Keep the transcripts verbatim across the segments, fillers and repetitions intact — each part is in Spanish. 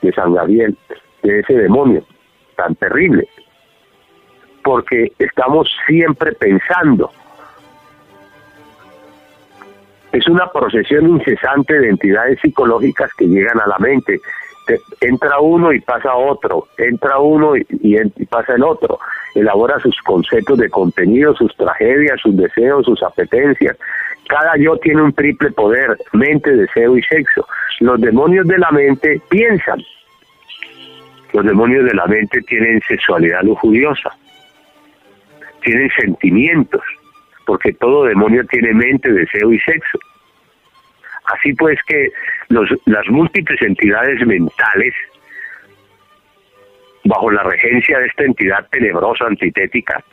de San Gabriel, de ese demonio tan terrible, porque estamos siempre pensando. Es una procesión incesante de entidades psicológicas que llegan a la mente. Entra uno y pasa otro, entra uno y, y, y pasa el otro, elabora sus conceptos de contenido, sus tragedias, sus deseos, sus apetencias. Cada yo tiene un triple poder: mente, deseo y sexo. Los demonios de la mente piensan. Los demonios de la mente tienen sexualidad lujuriosa, tienen sentimientos, porque todo demonio tiene mente, deseo y sexo. Así pues que los, las múltiples entidades mentales, bajo la regencia de esta entidad tenebrosa, antitética,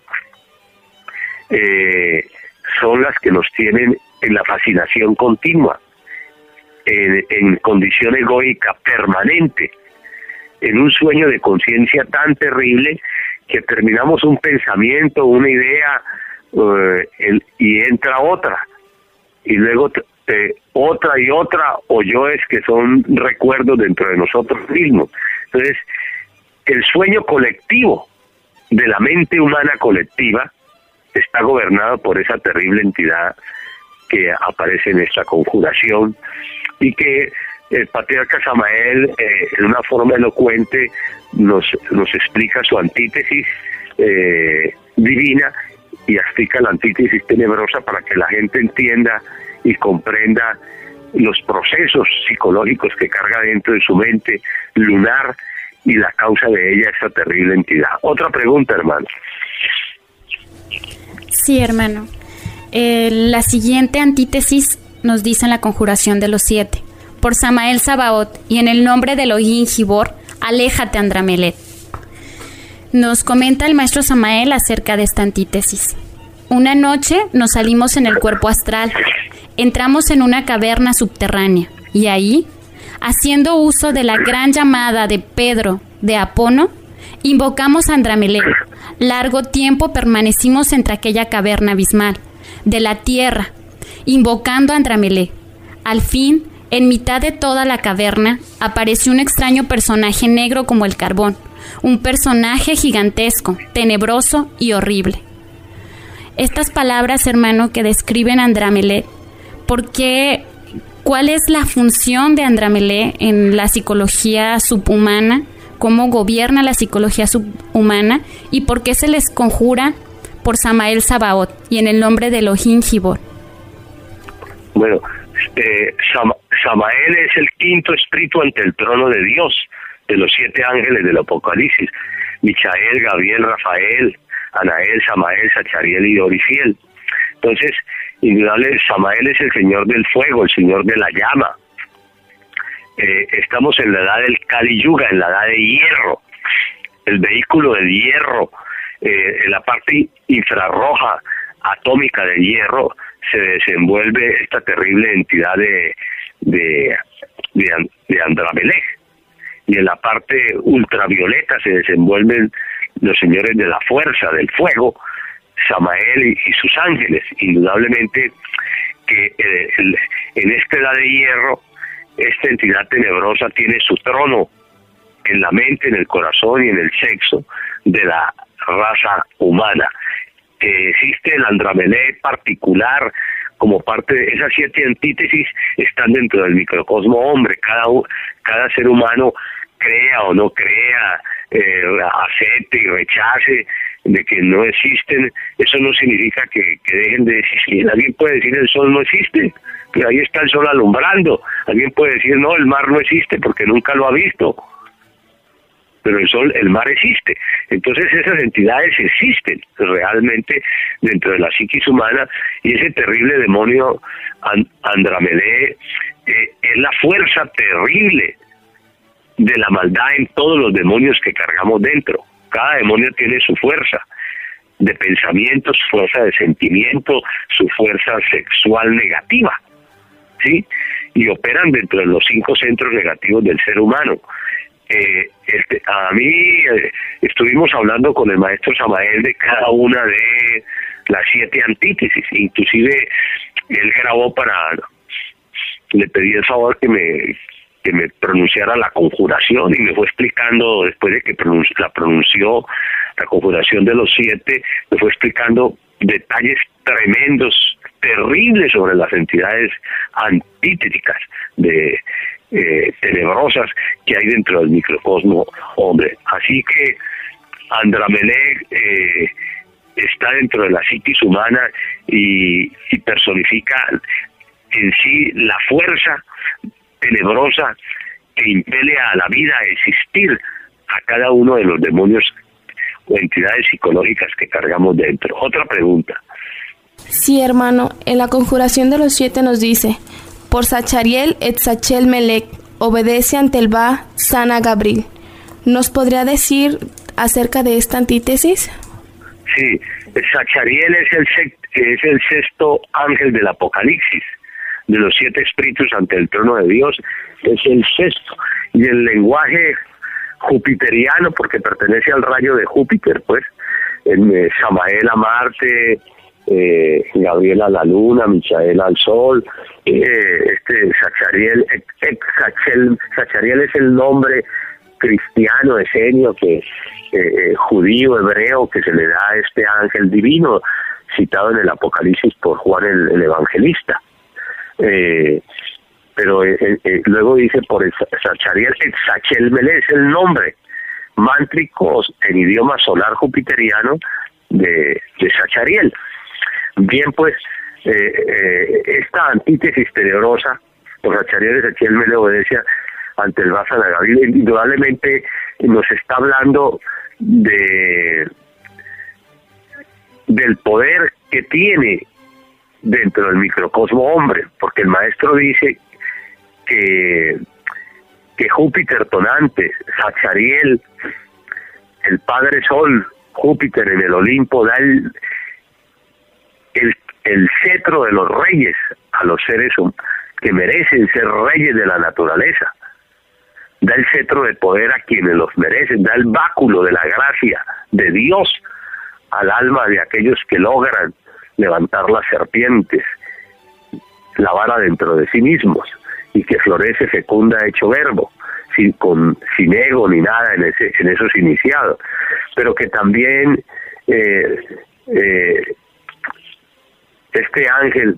eh, son las que nos tienen en la fascinación continua, en, en condición egoica permanente, en un sueño de conciencia tan terrible que terminamos un pensamiento, una idea, uh, el, y entra otra, y luego eh, otra y otra, o yoes que son recuerdos dentro de nosotros mismos. Entonces, el sueño colectivo de la mente humana colectiva está gobernado por esa terrible entidad que aparece en esta conjuración, y que el patriarca Samael, eh, en una forma elocuente, nos, nos explica su antítesis eh, divina, y explica la antítesis tenebrosa para que la gente entienda y comprenda los procesos psicológicos que carga dentro de su mente lunar y la causa de ella, esa terrible entidad. Otra pregunta, hermano. Sí, hermano. Eh, la siguiente antítesis nos dice en la conjuración de los siete: por Samael Sabaoth y en el nombre de Elohim Gibor, aléjate, Andramelet. Nos comenta el maestro Samael acerca de esta antítesis. Una noche nos salimos en el cuerpo astral, entramos en una caverna subterránea, y ahí, haciendo uso de la gran llamada de Pedro de Apono, invocamos a Andramelet. Largo tiempo permanecimos entre aquella caverna abismal de la tierra, invocando a Andramelet. Al fin, en mitad de toda la caverna, apareció un extraño personaje negro como el carbón, un personaje gigantesco, tenebroso y horrible. Estas palabras, hermano, que describen a Andramelet, ¿por qué? ¿Cuál es la función de Andramelet en la psicología subhumana? ¿Cómo gobierna la psicología subhumana? ¿Y por qué se les conjura por Samael Sabaoth y en el nombre de Elohim Gibor? Bueno, eh, Sam, Samael es el quinto espíritu ante el trono de Dios, de los siete ángeles del Apocalipsis: Michael, Gabriel, Rafael, Anael, Samael, Sachariel y Orifiel. Entonces, indudable, Samael es el señor del fuego, el señor de la llama. Eh, estamos en la edad del Kali Yuga, en la edad de hierro, el vehículo del hierro, eh, en la parte infrarroja atómica del hierro se desenvuelve esta terrible entidad de de, de, de Andramelech, y en la parte ultravioleta se desenvuelven los señores de la fuerza, del fuego, Samael y, y sus ángeles. Indudablemente que eh, el, en esta edad de hierro, esta entidad tenebrosa tiene su trono en la mente, en el corazón y en el sexo de la raza humana. Que existe el Andramelech particular como parte de esas siete antítesis, están dentro del microcosmo hombre. Cada, cada ser humano, crea o no crea, eh, acepte y rechace de que no existen, eso no significa que, que dejen de existir. Alguien puede decir el sol no existe, pero ahí está el sol alumbrando. Alguien puede decir no, el mar no existe porque nunca lo ha visto, pero el sol, el mar existe. Entonces esas entidades existen realmente dentro de la psiquis humana, y ese terrible demonio And Andramelech eh, es la fuerza terrible de la maldad en todos los demonios que cargamos dentro. Cada demonio tiene su fuerza de pensamiento, su fuerza de sentimiento, su fuerza sexual negativa, ¿sí? Y operan dentro de los cinco centros negativos del ser humano. Eh, este, a mí eh, estuvimos hablando con el maestro Samael de cada una de las siete antítesis, inclusive él grabó para, le pedí el favor que me que me pronunciara la conjuración, y me fue explicando, después de que pronunci- la pronunció, la conjuración de los siete, me fue explicando detalles tremendos, terribles sobre las entidades antíteticas, de eh, tenebrosas que hay dentro del microcosmo hombre. Así que Andramelech eh, está dentro de la psiquis humana y, y personifica en sí la fuerza tenebrosa que impele a la vida a existir a cada uno de los demonios o entidades psicológicas que cargamos dentro. Otra pregunta. Sí, hermano, en la conjuración de los siete nos dice: por Zachariel et Zachel Melech, obedece ante el Ba Sana Gabriel. ¿Nos podría decir acerca de esta antítesis? Sí, Zachariel es el, es el sexto ángel del Apocalipsis, de los siete espíritus ante el trono de Dios, es el sexto, y el lenguaje jupiteriano, porque pertenece al rayo de Júpiter, pues, en eh, Samael a Marte, eh, Gabriel a la Luna, Michael al Sol, eh, este Zachariel, eh, Zachel, Zachariel es el nombre cristiano, esenio, que eh, judío, hebreo, que se le da a este ángel divino, citado en el Apocalipsis por Juan el, el Evangelista. Eh, pero eh, eh, luego dice por el Zachariel, el Zachel Melech es el nombre mántrico en idioma solar jupiteriano de, de Zachariel. Bien, pues, eh, eh, esta antítesis tenebrosa por Zachariel y Zachel Melech obedece ante el Ba Sana Gabriel, indudablemente nos está hablando de del poder que tiene dentro del microcosmo hombre, porque el maestro dice que que Júpiter tonante, Zachariel, el Padre Sol, Júpiter en el Olimpo, da el, el, el cetro de los reyes a los seres que merecen ser reyes de la naturaleza. Da el cetro de poder a quienes los merecen, da el báculo de la gracia de Dios al alma de aquellos que logran levantar las serpientes, la vara dentro de sí mismos, y que florece fecunda hecho verbo, sin, con, sin ego ni nada en, ese, en esos iniciados, pero que también eh, eh, este ángel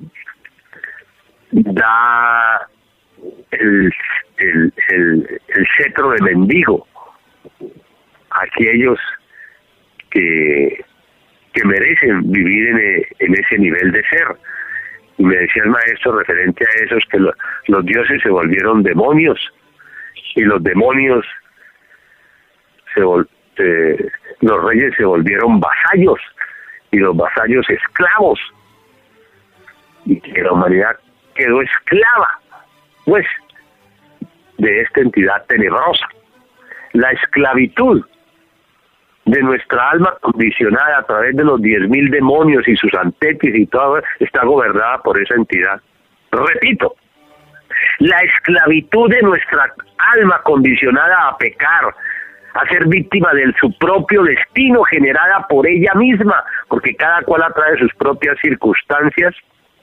da el, el, el, el cetro de mendigo a aquellos que, que merecen vivir en, en ese nivel de ser. Y me decía el maestro referente a eso, es que lo, los dioses se volvieron demonios, y los demonios se vol, eh, los reyes se volvieron vasallos, y los vasallos esclavos, y que la humanidad quedó esclava, pues, de esta entidad tenebrosa. La esclavitud de nuestra alma condicionada a través de los diez mil demonios y sus antítesis y todo, está gobernada por esa entidad. Repito, la esclavitud de nuestra alma condicionada a pecar, a ser víctima de su propio destino generada por ella misma, porque cada cual atrae sus propias circunstancias,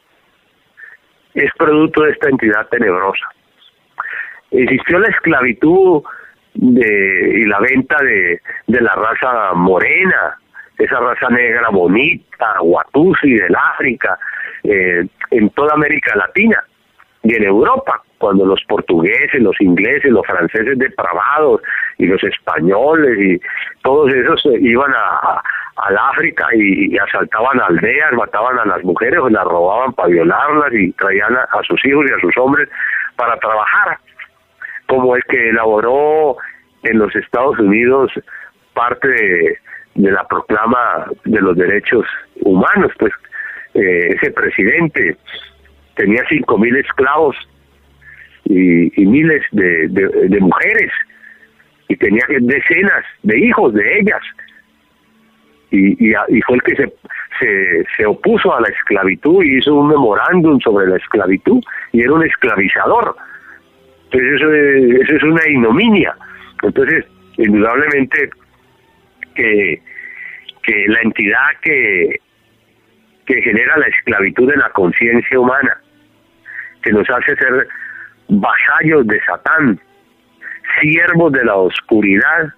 es producto de esta entidad tenebrosa. Existió la esclavitud de y la venta de, de la raza morena, esa raza negra bonita, Watusi del África, eh, en toda América Latina y en Europa, cuando los portugueses, los ingleses, los franceses depravados y los españoles y todos esos iban a, a al África y, y asaltaban aldeas, mataban a las mujeres, las robaban para violarlas y traían a, a sus hijos y a sus hombres para trabajar, como el que elaboró en los Estados Unidos parte de, de la proclama de los derechos humanos, pues eh, ese presidente tenía cinco mil esclavos y, y miles de, de, de mujeres, y tenía decenas de hijos de ellas, y, y, y fue el que se, se, se opuso a la esclavitud y hizo un memorándum sobre la esclavitud, y era un esclavizador. Entonces eso es, eso es una ignominia. Entonces, indudablemente que, que la entidad que, que genera la esclavitud de la conciencia humana, que nos hace ser vasallos de Satán, siervos de la oscuridad.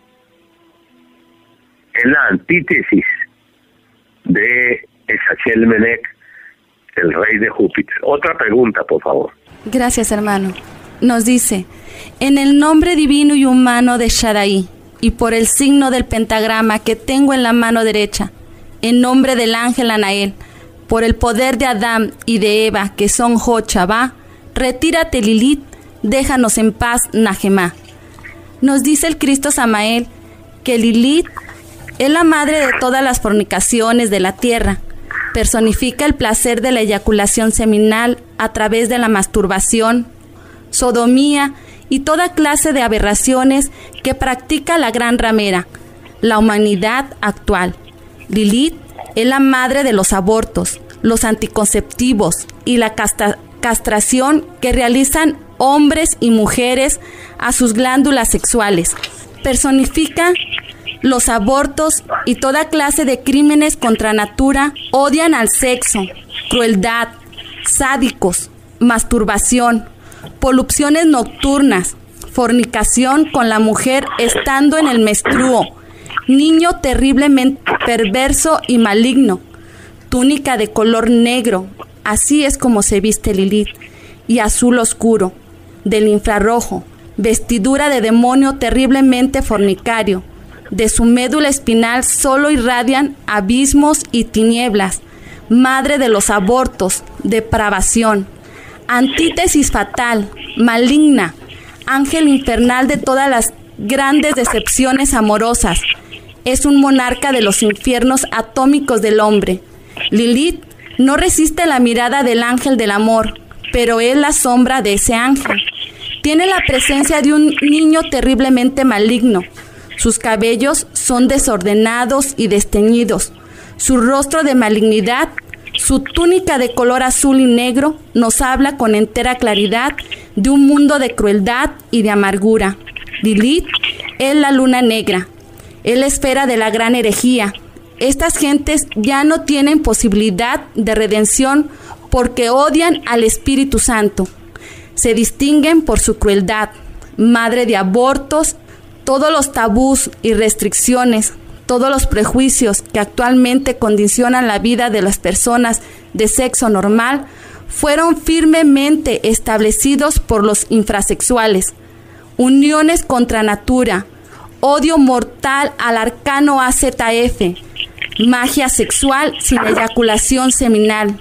Es la antítesis de Esachiel Melech, el rey de Júpiter. Otra pregunta, por favor. Gracias, hermano. Nos dice, en el nombre divino y humano de Shaddai, y por el signo del pentagrama que tengo en la mano derecha, en nombre del ángel Anael, por el poder de Adán y de Eva, que son Jochabá, retírate Lilith, déjanos en paz Najemá. Nos dice el Cristo Samael que Lilith es la madre de todas las fornicaciones de la tierra. Personifica el placer de la eyaculación seminal a través de la masturbación, sodomía y toda clase de aberraciones que practica la gran ramera, la humanidad actual. Lilith es la madre de los abortos, los anticonceptivos y la casta- castración que realizan hombres y mujeres a sus glándulas sexuales. Personifica los abortos y toda clase de crímenes contra natura. Odian al sexo, crueldad, sádicos, masturbación, poluciones nocturnas, fornicación con la mujer estando en el menstruo, niño terriblemente perverso y maligno, túnica de color negro, así es como se viste Lilith, y azul oscuro, del infrarrojo, vestidura de demonio terriblemente fornicario. De su médula espinal solo irradian abismos y tinieblas, madre de los abortos, depravación, antítesis fatal, maligna, ángel infernal de todas las grandes decepciones amorosas. Es un monarca de los infiernos atómicos del hombre. Lilith no resiste la mirada del ángel del amor, pero es la sombra de ese ángel. Tiene la presencia de un niño terriblemente maligno. Sus cabellos son desordenados y desteñidos. Su rostro de malignidad, su túnica de color azul y negro, nos habla con entera claridad de un mundo de crueldad y de amargura. Lilith es la luna negra, es la esfera de la gran herejía. Estas gentes ya no tienen posibilidad de redención porque odian al Espíritu Santo. Se distinguen por su crueldad, madre de abortos. Todos los tabús y restricciones, todos los prejuicios que actualmente condicionan la vida de las personas de sexo normal fueron firmemente establecidos por los infrasexuales. Uniones contra natura, odio mortal al arcano A Z F, magia sexual sin eyaculación seminal,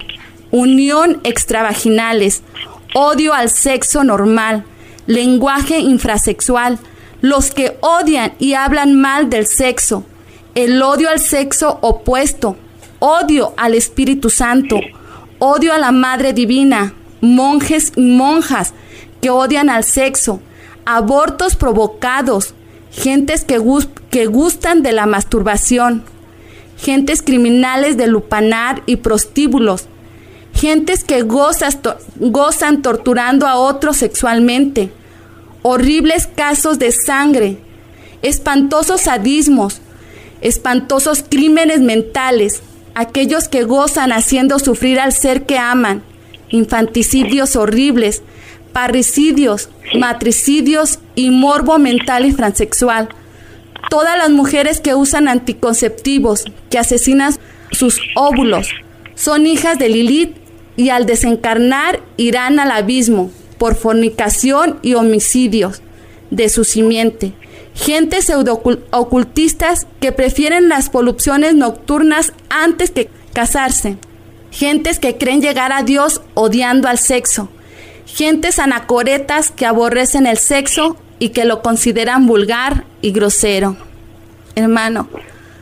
unión extravaginales, odio al sexo normal, lenguaje infrasexual, los que odian y hablan mal del sexo, el odio al sexo opuesto, odio al Espíritu Santo, odio a la Madre Divina, monjes y monjas que odian al sexo, abortos provocados, gentes que, gust- que gustan de la masturbación, gentes criminales de lupanar y prostíbulos, gentes que gozas, to- gozan torturando a otros sexualmente, horribles casos de sangre, espantosos sadismos, espantosos crímenes mentales, aquellos que gozan haciendo sufrir al ser que aman, infanticidios horribles, parricidios, matricidios y morbo mental y transexual. Todas las mujeres que usan anticonceptivos, que asesinan sus óvulos, son hijas de Lilith y al desencarnar irán al abismo por fornicación y homicidios de su simiente. Gentes pseudo-ocultistas que prefieren las poluciones nocturnas antes que casarse. Gentes que creen llegar a Dios odiando al sexo. Gentes anacoretas que aborrecen el sexo y que lo consideran vulgar y grosero. Hermano,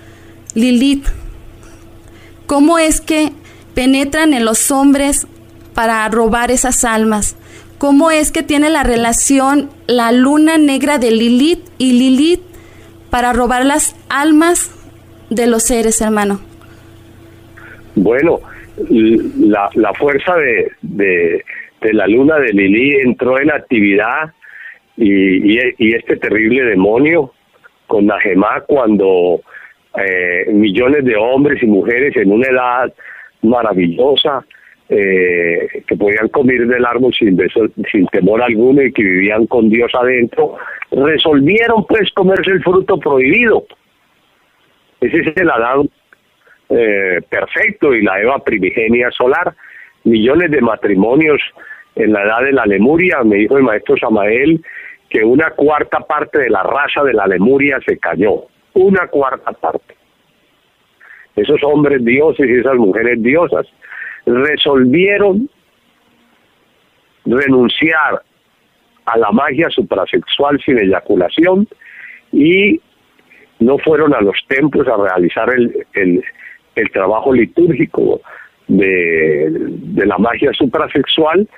Lilith, ¿cómo es que penetran en los hombres para robar esas almas? ¿Cómo es que tiene la relación la luna negra de Lilith y Lilith para robar las almas de los seres, hermano? Bueno, la, la fuerza de, de, de la luna de Lilith entró en actividad y, y, y este terrible demonio con Najemá cuando eh, millones de hombres y mujeres en una edad maravillosa eh, que podían comer del árbol sin, sin temor alguno y que vivían con Dios adentro, resolvieron pues comerse el fruto prohibido. Ese es el Adán eh, perfecto y la Eva primigenia solar. Millones de matrimonios en la edad de la Lemuria, me dijo el maestro Samael, que una cuarta parte de la raza de la Lemuria se cayó, una cuarta parte. Esos hombres dioses y esas mujeres diosas resolvieron renunciar a la magia suprasexual sin eyaculación y no fueron a los templos a realizar el, el, el trabajo litúrgico de, de la magia suprasexual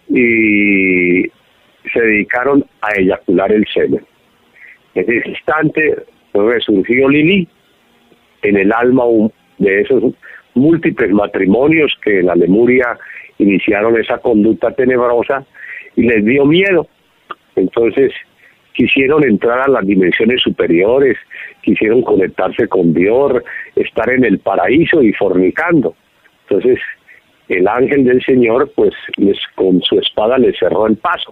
y se dedicaron a eyacular el semen. En ese instante resurgió Lilí en el alma de esos múltiples matrimonios que en la Lemuria iniciaron esa conducta tenebrosa y les dio miedo. Entonces quisieron entrar a las dimensiones superiores, quisieron conectarse con Dios, estar en el paraíso y fornicando. Entonces el ángel del Señor pues les, con su espada les cerró el paso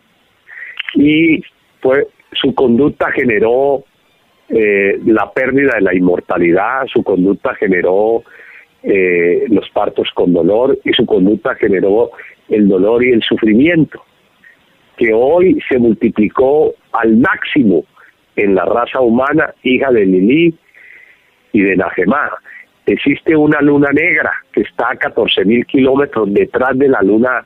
y pues su conducta generó eh, la pérdida de la inmortalidad, su conducta generó eh, los partos con dolor y su conducta generó el dolor y el sufrimiento que hoy se multiplicó al máximo en la raza humana, hija de Lilí y de Nagemá. Existe una luna negra que está a catorce mil kilómetros detrás de la luna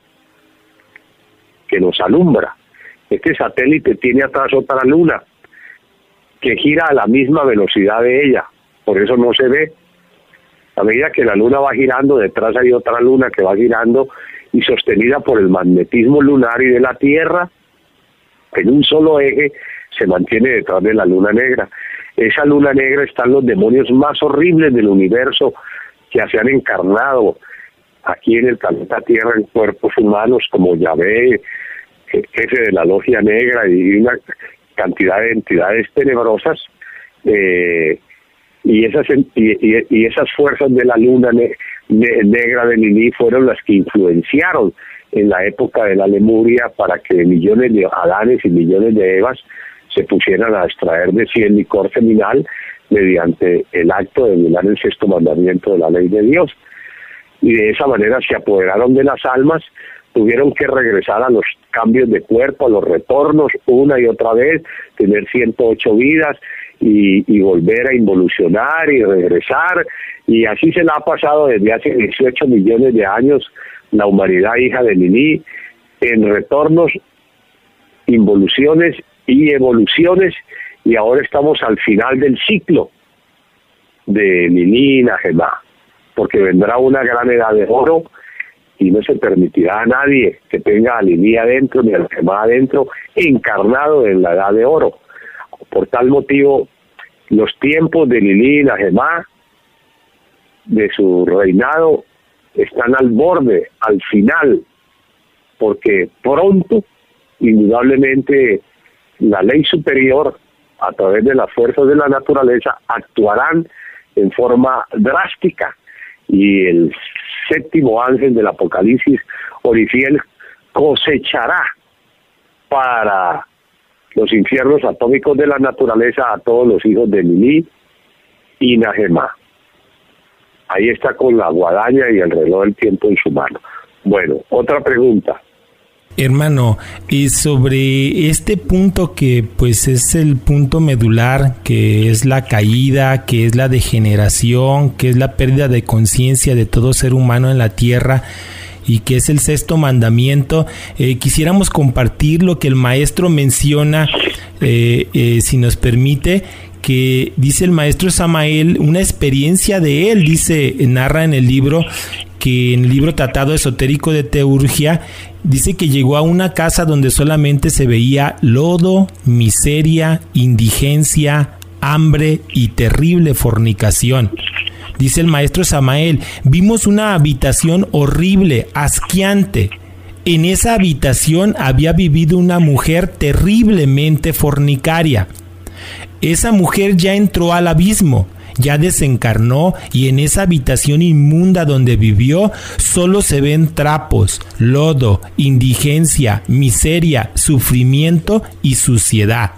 que nos alumbra. Este satélite tiene atrás otra luna que gira a la misma velocidad de ella, por eso no se ve. A medida que la luna va girando, detrás hay otra luna que va girando y sostenida por el magnetismo lunar y de la Tierra, en un solo eje se mantiene detrás de la luna negra. Esa luna negra están los demonios más horribles del universo que se han encarnado aquí en el planeta Tierra en cuerpos humanos, como Yahvé, jefe de la logia negra, y una cantidad de entidades tenebrosas, eh, y esas y, y, y esas fuerzas de la luna ne, ne, negra de Lilí fueron las que influenciaron en la época de la Lemuria para que millones de Adanes y millones de Evas se pusieran a extraer de sí el licor seminal mediante el acto de violar el sexto mandamiento de la ley de Dios. Y de esa manera se apoderaron de las almas, tuvieron que regresar a los cambios de cuerpo, a los retornos, una y otra vez, tener ciento ocho vidas y, y volver a involucionar y regresar, y así se la ha pasado desde hace dieciocho millones de años la humanidad hija de Lilí, en retornos, involuciones y evoluciones, y ahora estamos al final del ciclo de Lilí y Nagemá, porque vendrá una gran edad de oro y no se permitirá a nadie que tenga a Lilí adentro ni a Nagemá adentro encarnado en la edad de oro. Por tal motivo, los tiempos de Lilí y Nagemá, de su reinado, están al borde, al final, porque pronto, indudablemente, la ley superior, a través de las fuerzas de la naturaleza, actuarán en forma drástica, y el séptimo ángel del Apocalipsis, Orifiel, cosechará para los infiernos atómicos de la naturaleza a todos los hijos de Lilí y Nagemá. Ahí está con la guadaña y el reloj del tiempo en su mano. Bueno, otra pregunta. Hermano, y sobre este punto que pues es el punto medular, que es la caída, que es la degeneración, que es la pérdida de conciencia de todo ser humano en la tierra, y que es el sexto mandamiento, eh, quisiéramos compartir lo que el maestro menciona, eh, eh, si nos permite, que dice el maestro Samael, una experiencia de él, dice, narra en el libro, que en el libro Tratado Esotérico de Teurgia, dice que llegó a una casa donde solamente se veía lodo, miseria, indigencia, hambre y terrible fornicación. Dice el maestro Samael, vimos una habitación horrible, asqueante. En esa habitación había vivido una mujer terriblemente fornicaria. Esa mujer ya entró al abismo ya desencarnó y en esa habitación inmunda donde vivió solo se ven trapos, lodo, indigencia, miseria, sufrimiento y suciedad.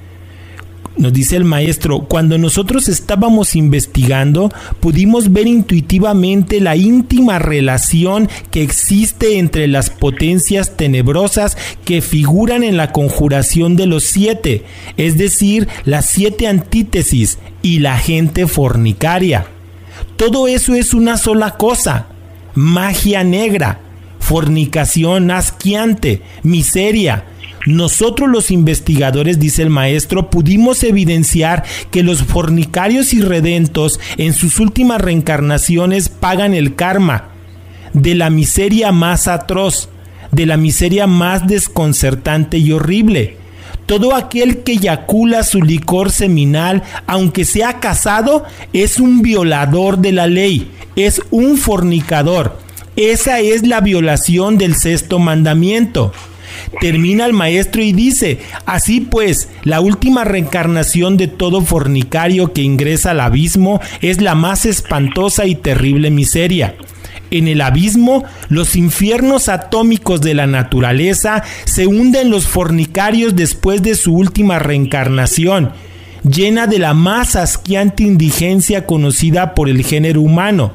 Nos dice el maestro, cuando nosotros estábamos investigando, pudimos ver intuitivamente la íntima relación que existe entre las potencias tenebrosas que figuran en la conjuración de los siete, es decir, las siete antítesis y la gente fornicaria. Todo eso es una sola cosa: magia negra, fornicación asqueante, miseria. Nosotros los investigadores, dice el maestro, pudimos evidenciar que los fornicarios irredentos en sus últimas reencarnaciones pagan el karma de la miseria más atroz, de la miseria más desconcertante y horrible. Todo aquel que eyacula su licor seminal, aunque sea casado, es un violador de la ley, es un fornicador. Esa es la violación del sexto mandamiento. Termina el maestro y dice: así pues, la última reencarnación de todo fornicario que ingresa al abismo es la más espantosa y terrible miseria. En el abismo, los infiernos atómicos de la naturaleza se hunden los fornicarios después de su última reencarnación, llena de la más asqueante indigencia conocida por el género humano.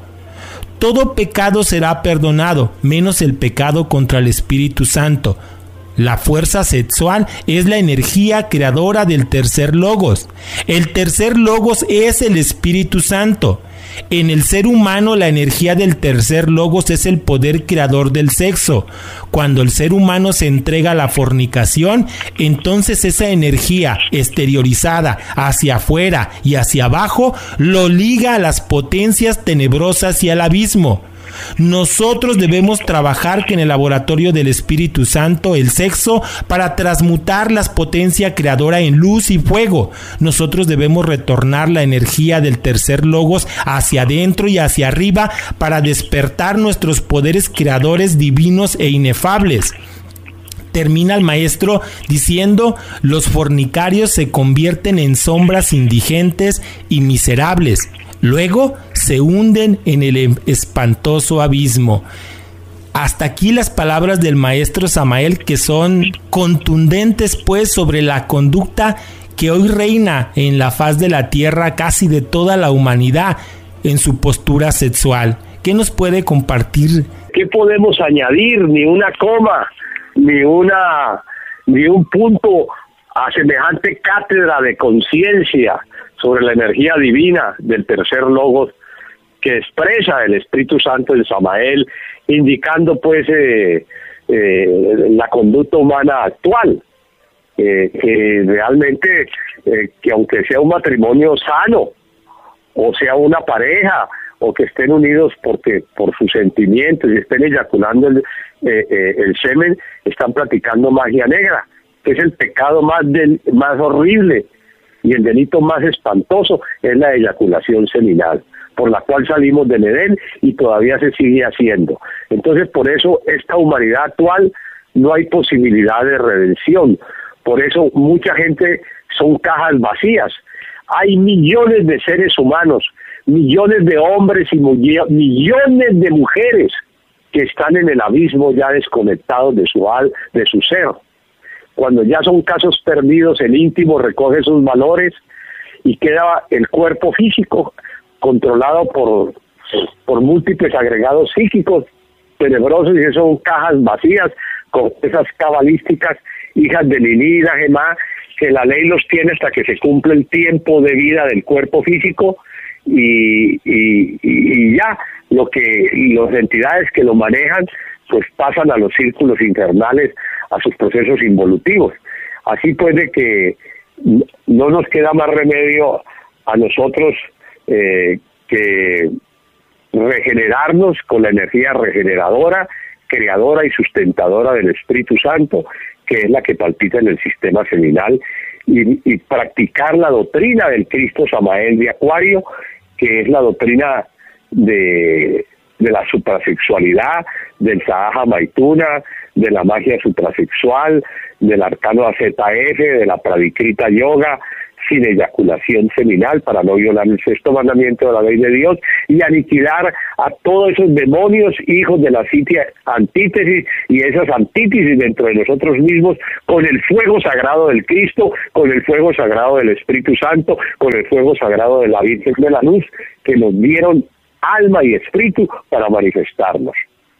Todo pecado será perdonado, menos el pecado contra el Espíritu Santo. La fuerza sexual es la energía creadora del tercer logos. El tercer logos es el Espíritu Santo. En el ser humano, la energía del tercer logos es el poder creador del sexo. Cuando el ser humano se entrega a la fornicación, entonces esa energía exteriorizada hacia afuera y hacia abajo lo liga a las potencias tenebrosas y al abismo. Nosotros debemos trabajar en el laboratorio del Espíritu Santo, el sexo, para transmutar la potencia creadora en luz y fuego. Nosotros debemos retornar la energía del tercer logos hacia adentro y hacia arriba para despertar nuestros poderes creadores divinos e inefables. Termina el maestro diciendo: los fornicarios se convierten en sombras indigentes y miserables. Luego se hunden en el espantoso abismo. Hasta aquí las palabras del maestro Samael, que son contundentes pues sobre la conducta que hoy reina en la faz de la tierra casi de toda la humanidad en su postura sexual. ¿Qué nos puede compartir? ¿Qué podemos añadir? Ni una coma, ni una, ni un punto a semejante cátedra de conciencia sobre la energía divina del tercer logos que expresa el Espíritu Santo en Samael, indicando pues eh, eh, la conducta humana actual, eh, que realmente, eh, que aunque sea un matrimonio sano, o sea una pareja, o que estén unidos porque por sus sentimientos y estén eyaculando el, eh, eh, el semen, están practicando magia negra, que es el pecado más, del, más horrible y el delito más espantoso, es la eyaculación seminal, por la cual salimos del Edén y todavía se sigue haciendo. Entonces, por eso esta humanidad actual no hay posibilidad de redención. Por eso mucha gente son cajas vacías. Hay millones de seres humanos, millones de hombres y millones de mujeres que están en el abismo ya desconectados de su al, de su ser. Cuando ya son casos perdidos, el íntimo recoge sus valores y queda el cuerpo físico controlado por, por múltiples agregados psíquicos tenebrosos, y son cajas vacías, con esas cabalísticas, hijas de Lilith, Gemá, que la ley los tiene hasta que se cumple el tiempo de vida del cuerpo físico, y, y, y ya lo que las entidades que lo manejan pues pasan a los círculos infernales, a sus procesos involutivos. Así pues, de que no nos queda más remedio a nosotros eh, que regenerarnos con la energía regeneradora, creadora y sustentadora del Espíritu Santo, que es la que palpita en el sistema seminal, y, y practicar la doctrina del Cristo Samael de Acuario, que es la doctrina de, de la suprasexualidad, del Sahaja Maituna, de la magia suprasexual, del arcano A Z F, de la Pravikrita Yoga, sin eyaculación seminal, para no violar el sexto mandamiento de la ley de Dios, y aniquilar a todos esos demonios, hijos de la sitia antítesis, y esas antítesis dentro de nosotros mismos, con el fuego sagrado del Cristo, con el fuego sagrado del Espíritu Santo, con el fuego sagrado de la Virgen de la Luz, que nos dieron alma y espíritu para manifestarnos.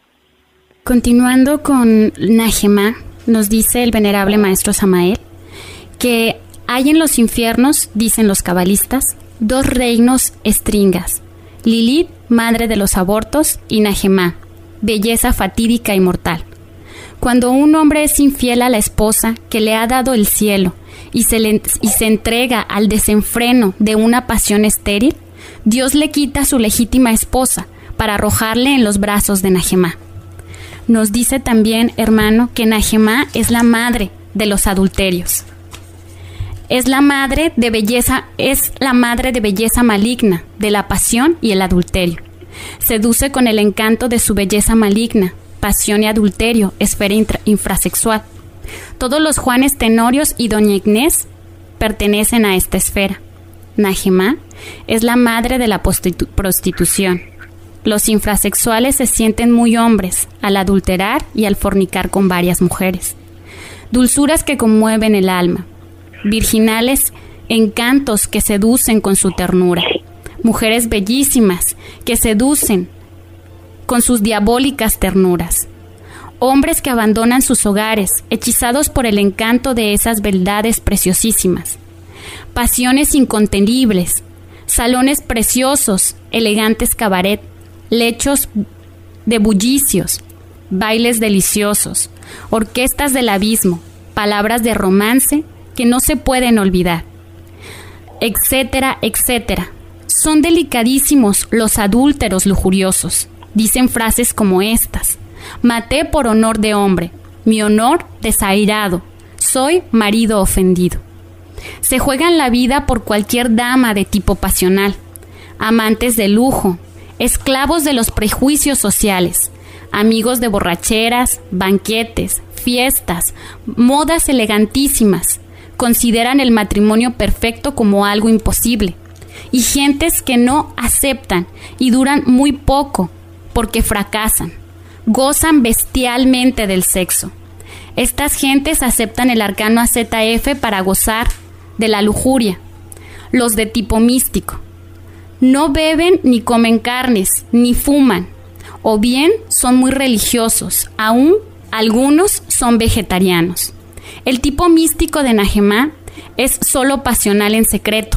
Continuando con Nahemá, nos dice el venerable maestro Samael que hay en los infiernos, dicen los cabalistas, dos reinos estringas: Lilith, madre de los abortos, y Nahemá, belleza fatídica y mortal. Cuando un hombre es infiel a la esposa que le ha dado el cielo y se, le, y se entrega al desenfreno de una pasión estéril, Dios le quita su legítima esposa para arrojarle en los brazos de Nahemá. Nos dice también, hermano, que Nahemá es la madre de los adulterios. Es la madre de belleza, es la madre de belleza maligna, de la pasión y el adulterio. Seduce con el encanto de su belleza maligna, pasión y adulterio, esfera intra, infrasexual. Todos los Juanes Tenorios y Doña Inés pertenecen a esta esfera. Nahemá es la madre de la prostitu- prostitución. Los infrasexuales se sienten muy hombres al adulterar y al fornicar con varias mujeres. Dulzuras que conmueven el alma. Virginales encantos que seducen con su ternura. Mujeres bellísimas que seducen con sus diabólicas ternuras. Hombres que abandonan sus hogares, hechizados por el encanto de esas beldades preciosísimas. Pasiones incontenibles, salones preciosos, elegantes cabaret, lechos de bullicios, bailes deliciosos, orquestas del abismo, palabras de romance que no se pueden olvidar, etcétera, etcétera. Son delicadísimos los adúlteros lujuriosos. Dicen frases como estas: maté por honor de hombre, mi honor desairado, soy marido ofendido. Se juegan la vida por cualquier dama de tipo pasional, amantes de lujo, esclavos de los prejuicios sociales, amigos de borracheras, banquetes, fiestas, modas elegantísimas. Consideran el matrimonio perfecto como algo imposible, y gentes que no aceptan y duran muy poco porque fracasan, gozan bestialmente del sexo. Estas gentes aceptan el arcano A Z F para gozar de la lujuria. Los de tipo místico no beben ni comen carnes, ni fuman, o bien son muy religiosos, aún algunos son vegetarianos. El tipo místico de Nahemá es solo pasional en secreto.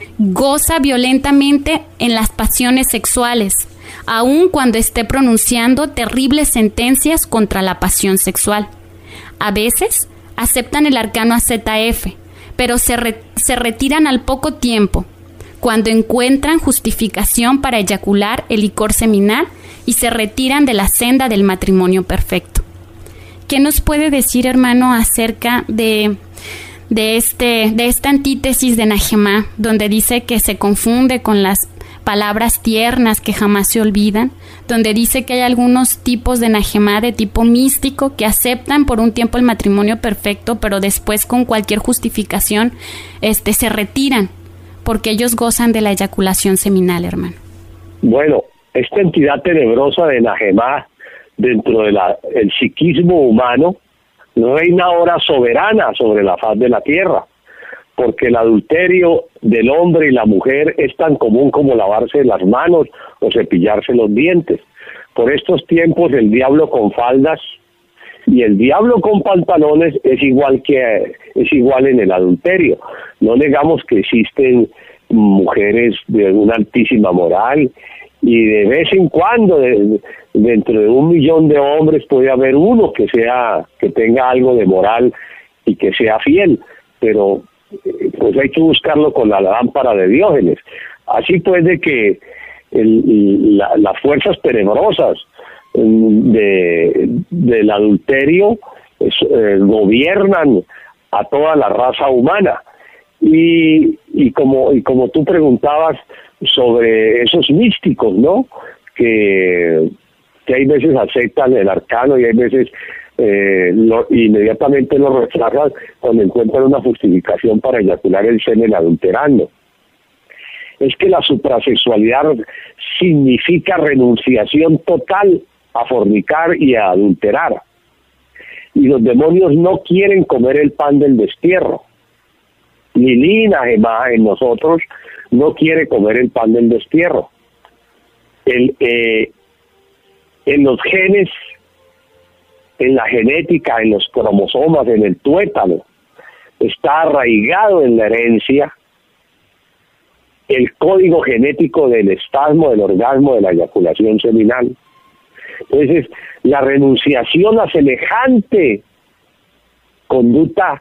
Goza violentamente en las pasiones sexuales, aun cuando esté pronunciando terribles sentencias contra la pasión sexual. A veces aceptan el arcano A Z F, pero se, re- se retiran al poco tiempo, cuando encuentran justificación para eyacular el licor seminal y se retiran de la senda del matrimonio perfecto. ¿Qué nos puede decir, hermano, acerca de, de, este, de esta antítesis de Nahemá, donde dice que se confunde con las palabras tiernas que jamás se olvidan, donde dice que hay algunos tipos de Nahemá de tipo místico que aceptan por un tiempo el matrimonio perfecto, pero después con cualquier justificación este, se retiran, porque ellos gozan de la eyaculación seminal, hermano? Bueno, esta entidad tenebrosa de Nahemá, dentro del de psiquismo humano, reina ahora soberana sobre la faz de la tierra, porque el adulterio del hombre y la mujer es tan común como lavarse las manos o cepillarse los dientes. Por estos tiempos el diablo con faldas y el diablo con pantalones es igual que es igual en el adulterio. No negamos que existen mujeres de una altísima moral, y de vez en cuando de, dentro de un millón de hombres puede haber uno que sea que tenga algo de moral y que sea fiel, pero pues hay que buscarlo con la lámpara de Diógenes. Así pues, de que el, la, las fuerzas tenebrosas de, del adulterio es, eh, gobiernan a toda la raza humana. Y, y como y como tú preguntabas sobre esos místicos, ¿no? Que, que hay veces aceptan el arcano y hay veces eh, lo, inmediatamente lo rechazan cuando encuentran una justificación para eyacular el semen adulterando. Es que la suprasexualidad significa renunciación total a fornicar y a adulterar. Y los demonios no quieren comer el pan del destierro. Lilina, Gemá, en nosotros, no quiere comer el pan del destierro. El, eh, en los genes, en la genética, en los cromosomas, en el tuétano, está arraigado en la herencia el código genético del espasmo, del orgasmo, de la eyaculación seminal. Entonces, la renunciación a semejante conducta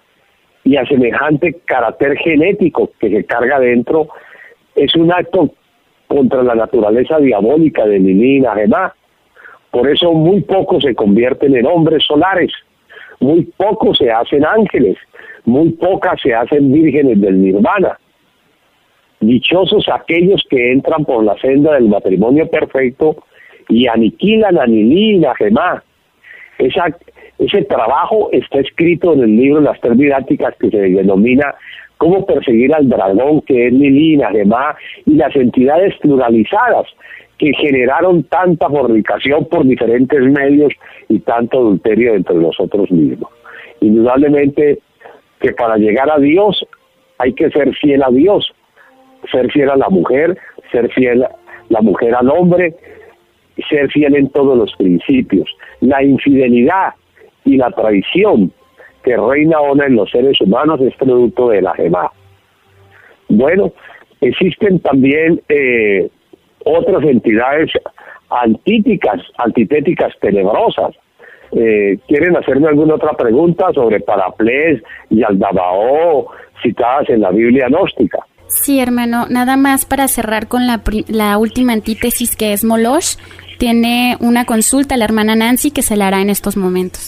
y a semejante carácter genético que se carga dentro es un acto contra la naturaleza diabólica de Lilina, Gemá. Por eso muy pocos se convierten en hombres solares, muy pocos se hacen ángeles, muy pocas se hacen vírgenes del nirvana. Dichosos aquellos que entran por la senda del matrimonio perfecto y aniquilan a Lilina, Gemá. Esa, ese trabajo está escrito en el libro Las Tres Didácticas, que se denomina Cómo perseguir al dragón, que es Lilina, Gemá, y las entidades pluralizadas que generaron tanta fornicación por diferentes medios y tanto adulterio entre nosotros mismos. Indudablemente que para llegar a Dios hay que ser fiel a Dios, ser fiel a la mujer, ser fiel a la mujer al hombre, ser fiel en todos los principios. La infidelidad y la traición que reina ahora en los seres humanos es producto de la Gemá. Bueno, existen también eh, otras entidades antíticas, antitéticas, tenebrosas. Eh, ¿Quieren hacerme alguna otra pregunta sobre Paraplés y Aldabaoth citadas en la Biblia gnóstica? Sí, hermano, nada más para cerrar con la, la última antítesis, que es Moloch. Tiene una consulta la hermana Nancy que se la hará en estos momentos.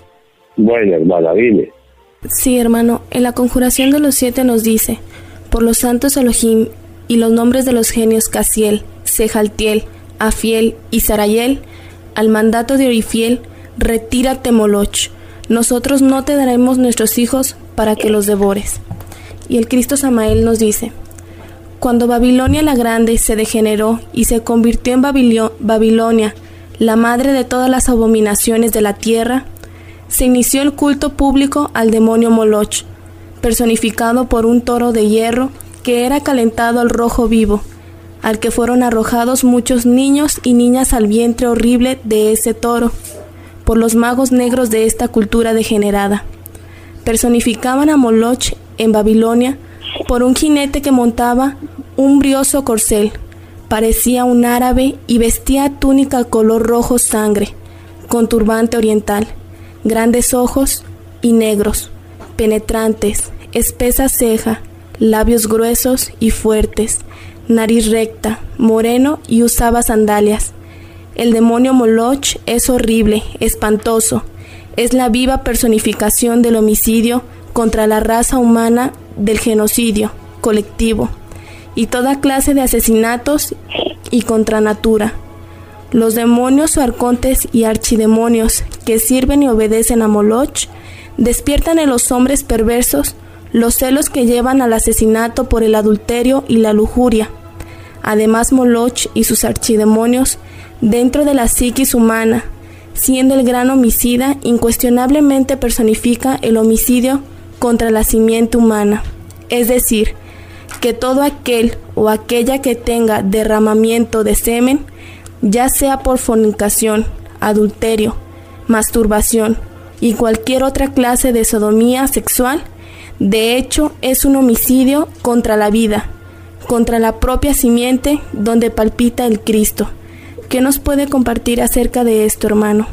Bueno, hermana, dile. Sí, hermano, en la conjuración de los siete nos dice: por los santos Elohim y los nombres de los genios Casiel, Sejaltiel, Afiel y Sarayel, al mandato de Orifiel, retírate, Moloch. Nosotros no te daremos nuestros hijos para que los devores. Y el Cristo Samael nos dice: cuando Babilonia la Grande se degeneró y se convirtió en Babilio- Babilonia, la madre de todas las abominaciones de la tierra, se inició el culto público al demonio Moloch, personificado por un toro de hierro que era calentado al rojo vivo, al que fueron arrojados muchos niños y niñas al vientre horrible de ese toro, por los magos negros de esta cultura degenerada. Personificaban a Moloch en Babilonia por un jinete que montaba un brioso corcel, parecía un árabe y vestía túnica color rojo sangre, con turbante oriental, grandes ojos y negros, penetrantes, espesa ceja, labios gruesos y fuertes, nariz recta, moreno y usaba sandalias. El demonio Moloch es horrible, espantoso, es la viva personificación del homicidio contra la raza humana, del genocidio colectivo y toda clase de asesinatos y contra natura. Los demonios o arcontes y archidemonios que sirven y obedecen a Moloch despiertan en los hombres perversos los celos que llevan al asesinato por el adulterio y la lujuria. Además, Moloch y sus archidemonios, dentro de la psiquis humana, siendo el gran homicida, incuestionablemente personifica el homicidio contra la simiente humana, es decir, que todo aquel o aquella que tenga derramamiento de semen, ya sea por fornicación, adulterio, masturbación y cualquier otra clase de sodomía sexual, de hecho es un homicidio contra la vida, contra la propia simiente donde palpita el Cristo. ¿Qué nos puede compartir acerca de esto, hermano?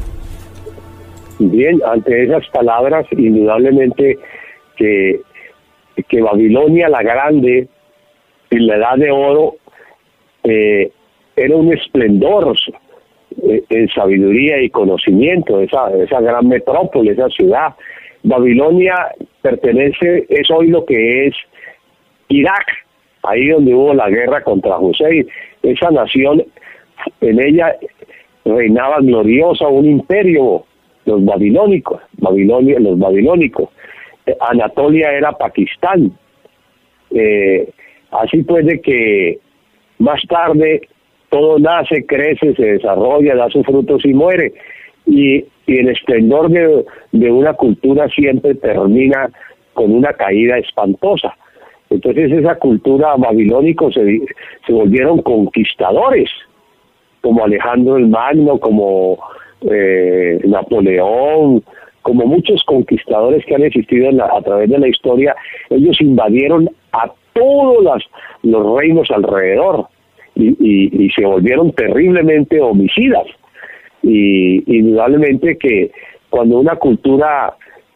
Bien, ante esas palabras, indudablemente que, que Babilonia la Grande, en la Edad de Oro, eh, era un esplendor eh, en sabiduría y conocimiento, esa, esa gran metrópoli, esa ciudad. Babilonia pertenece, es hoy lo que es Irak, ahí donde hubo la guerra contra Hussein. Esa nación, en ella reinaba gloriosa un imperio los babilónicos, Babilonia, los babilónicos. Eh, Anatolia era Pakistán. Eh, así pues de que más tarde todo nace, crece, se desarrolla, da sus frutos y muere. Y, y el esplendor de, de una cultura siempre termina con una caída espantosa. Entonces esa cultura babilónica se, se volvieron conquistadores, como Alejandro el Magno, como eh, Napoleón, como muchos conquistadores que han existido en la, a través de la historia. Ellos invadieron a todos las, los reinos alrededor y, y, y se volvieron terriblemente homicidas. Y indudablemente que cuando una cultura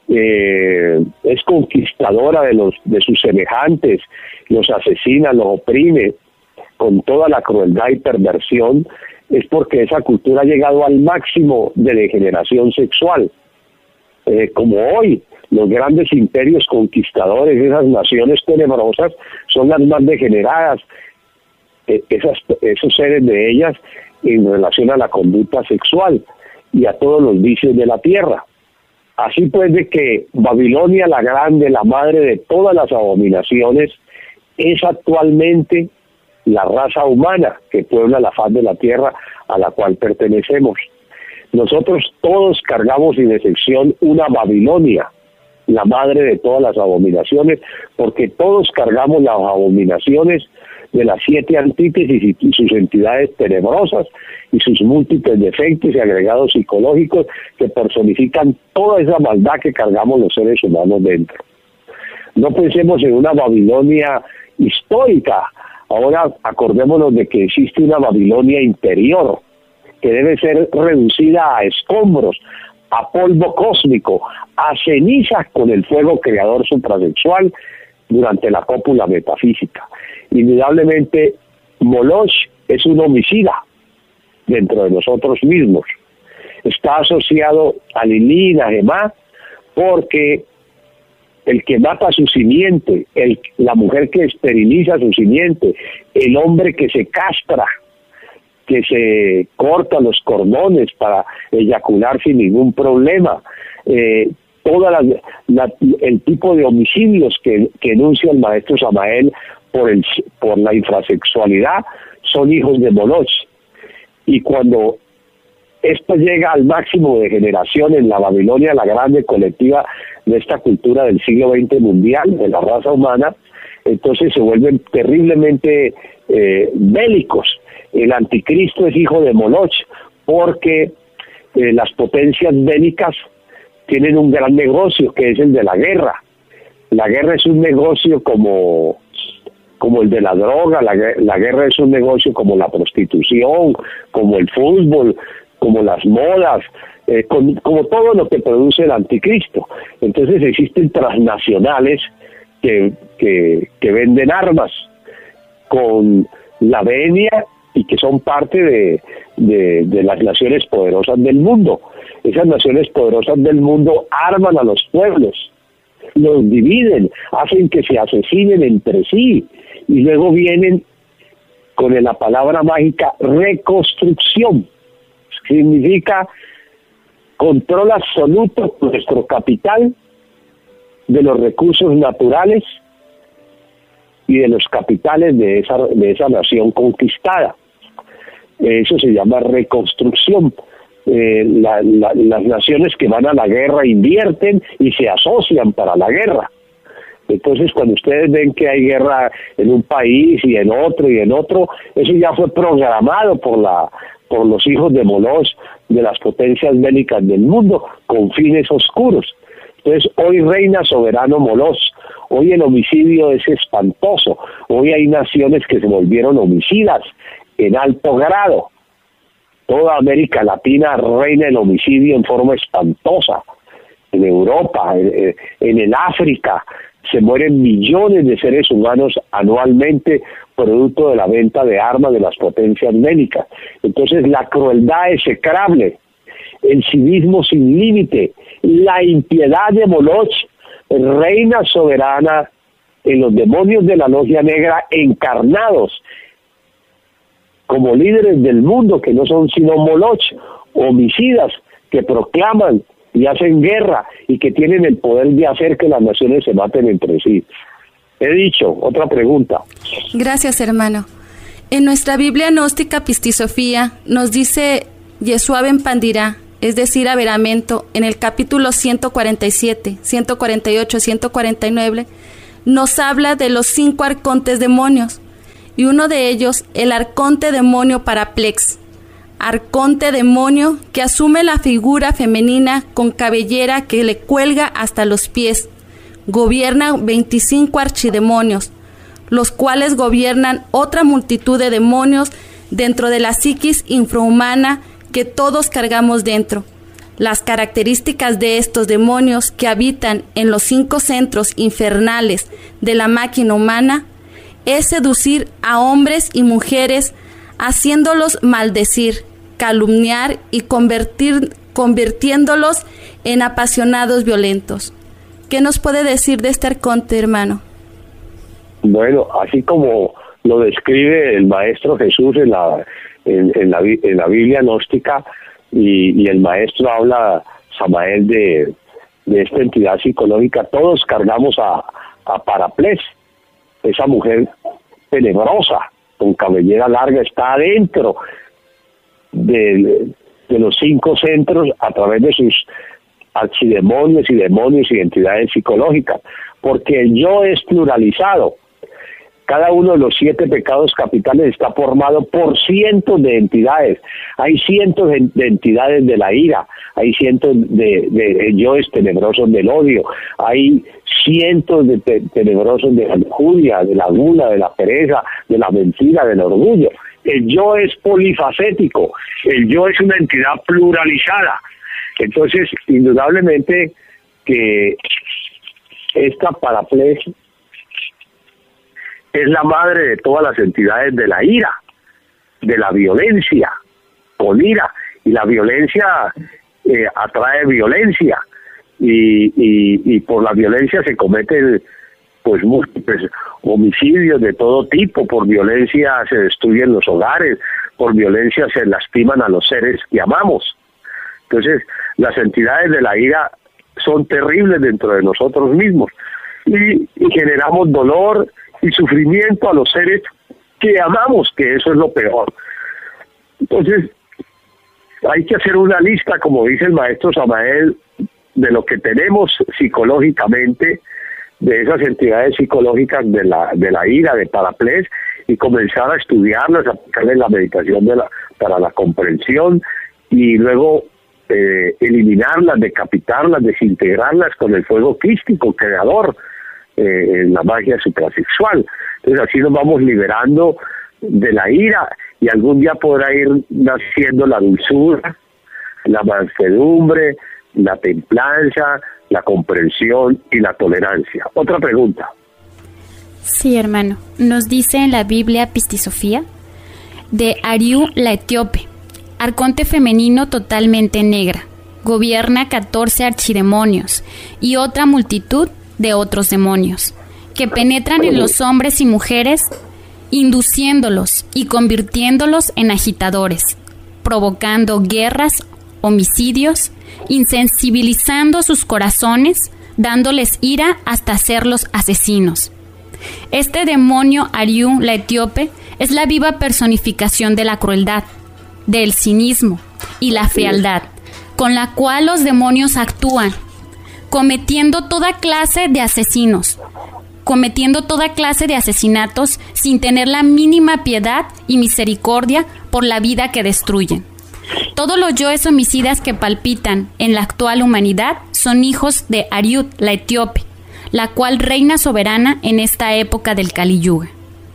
eh, es conquistadora de los de sus semejantes, los asesina, los oprime con toda la crueldad y perversión, es porque esa cultura ha llegado al máximo de degeneración sexual. Eh, como hoy, los grandes imperios conquistadores, esas naciones tenebrosas, son las más degeneradas, eh, esas, esos seres de ellas en relación a la conducta sexual y a todos los vicios de la tierra. Así pues de que Babilonia la Grande, la madre de todas las abominaciones, es actualmente la raza humana que puebla la faz de la tierra a la cual pertenecemos. Nosotros todos cargamos sin excepción una Babilonia, la madre de todas las abominaciones, porque todos cargamos las abominaciones de las siete antítesis y sus entidades tenebrosas y sus múltiples defectos y agregados psicológicos que personifican toda esa maldad que cargamos los seres humanos dentro. No pensemos en una Babilonia histórica, ahora acordémonos de que existe una Babilonia interior que debe ser reducida a escombros, a polvo cósmico, a cenizas con el fuego creador suprasexual durante la cópula metafísica. Indudablemente, Moloch es un homicida dentro de nosotros mismos. Está asociado a Lilí y a Gemá porque el que mata su simiente, el, la mujer que esteriliza su simiente, el hombre que se castra, que se corta los cordones para eyacular sin ningún problema, eh, toda la, la, el tipo de homicidios que, que enuncia el maestro Samael por, el, por la infrasexualidad son hijos de Moloch. Y cuando esto llega al máximo de generación en la Babilonia, la grande colectiva de esta cultura del siglo veinte mundial, de la raza humana, entonces se vuelven terriblemente eh, bélicos. El anticristo es hijo de Moloch porque eh, las potencias bélicas tienen un gran negocio que es el de la guerra. La guerra es un negocio como, como el de la droga, la, la guerra es un negocio como la prostitución, como el fútbol, como las modas, eh, con, como todo lo que produce el anticristo. Entonces existen transnacionales que, que, que venden armas con la venia y que son parte de, de, de las naciones poderosas del mundo. Esas naciones poderosas del mundo arman a los pueblos, los dividen, hacen que se asesinen entre sí, y luego vienen con la palabra mágica reconstrucción. Significa control absoluto de nuestro capital, de los recursos naturales y de los capitales de esa, de esa nación conquistada. Eso se llama reconstrucción. Eh, la, la, las naciones que van a la guerra invierten y se asocian para la guerra. Entonces, cuando ustedes ven que hay guerra en un país y en otro y en otro, eso ya fue programado por la por los hijos de Moloch, de las potencias bélicas del mundo, con fines oscuros. Entonces, hoy reina soberano Moloch. Hoy el homicidio es espantoso. Hoy hay naciones que se volvieron homicidas en alto grado. Toda América Latina reina el homicidio en forma espantosa. En Europa, en, en el África, se mueren millones de seres humanos anualmente producto de la venta de armas de las potencias bélicas. Entonces la crueldad execrable, el civismo sin límite, la impiedad de Moloch, reina soberana en los demonios de la logia negra encarnados como líderes del mundo, que no son sino Moloch, homicidas que proclaman y hacen guerra y que tienen el poder de hacer que las naciones se maten entre sí. He dicho. Otra pregunta. Gracias, hermano. En nuestra Biblia gnóstica Pistisofía nos dice Yeshua ben Pandirá, es decir, Averamento, en el capítulo ciento cuarenta y siete, ciento cuarenta y ocho, ciento cuarenta y nueve, nos habla de los cinco arcontes demonios, y uno de ellos, el arconte demonio Paraplex, arconte demonio que asume la figura femenina con cabellera que le cuelga hasta los pies. Gobierna veinticinco archidemonios, los cuales gobiernan otra multitud de demonios dentro de la psiquis infrahumana que todos cargamos dentro. Las características de estos demonios que habitan en los cinco centros infernales de la máquina humana es seducir a hombres y mujeres, haciéndolos maldecir, calumniar y convertir, convirtiéndolos en apasionados violentos. ¿Qué nos puede decir de este arconte, hermano? Bueno, así como lo describe el Maestro Jesús en la en, en la, en la Biblia gnóstica, y, y el Maestro habla, Samael, de, de esta entidad psicológica, todos cargamos a, a Paraples, esa mujer tenebrosa, con cabellera larga, está adentro de, de los cinco centros a través de sus archidemonios y demonios y entidades psicológicas, porque el yo es pluralizado. Cada uno de los siete pecados capitales está formado por cientos de entidades. Hay cientos de, de entidades de la ira, hay cientos de, de, de yoes tenebrosos del odio, hay cientos de te, tenebrosos de la lujuria, de la gula, de la pereza, de la mentira, del orgullo. El yo es polifacético, el yo es una entidad pluralizada. Entonces, indudablemente que esta Paraples es la madre de todas las entidades de la ira, de la violencia, con ira, y la violencia eh, atrae violencia, y, y, y por la violencia se cometen pues múltiples homicidios de todo tipo, por violencia se destruyen los hogares, por violencia se lastiman a los seres que amamos. Entonces, las entidades de la ira son terribles dentro de nosotros mismos, y, y generamos dolor y sufrimiento a los seres que amamos, que eso es lo peor. Entonces, hay que hacer una lista, como dice el Maestro Samael, de lo que tenemos psicológicamente, de esas entidades psicológicas de la de la ira, de Paraples, y comenzar a estudiarlas, a aplicarles la meditación de la, para la comprensión, y luego eh, eliminarlas, decapitarlas, desintegrarlas con el fuego crístico, creador, eh, en la magia suprasexual. Entonces así nos vamos liberando de la ira, y algún día podrá ir naciendo la dulzura, la mansedumbre, la templanza, la comprensión y la tolerancia. Otra pregunta. Sí, hermano. Nos dice en la Biblia Pistisofía de Ariú la etíope, arconte femenino totalmente negra, gobierna catorce archidemonios y otra multitud de otros demonios que penetran en los hombres y mujeres, induciéndolos y convirtiéndolos en agitadores, provocando guerras, homicidios, insensibilizando sus corazones, dándoles ira hasta hacerlos asesinos. Este demonio Ariú la etíope es la viva personificación de la crueldad, del cinismo y la fealdad, con la cual los demonios actúan, cometiendo toda clase de asesinos, cometiendo toda clase de asesinatos sin tener la mínima piedad y misericordia por la vida que destruyen. Todos los yoes homicidas que palpitan en la actual humanidad son hijos de Ariú la etíope, la cual reina soberana en esta época del Kali Yuga.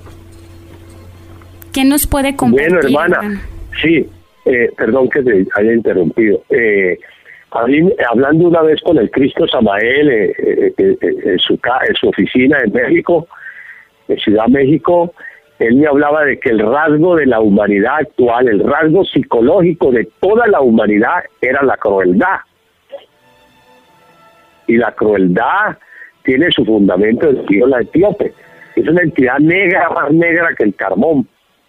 ¿Qué nos puede compartir? Bueno, hermana, hermana? sí, eh, perdón que te haya interrumpido. Eh, hablando una vez con el Cristo Samael eh, eh, eh, en, su, en su oficina en México, en Ciudad México, él me hablaba de que el rasgo de la humanidad actual, el rasgo psicológico de toda la humanidad era la crueldad. Y la crueldad tiene su fundamento en Ariú la etíope. Es una entidad negra, más negra que el carbón.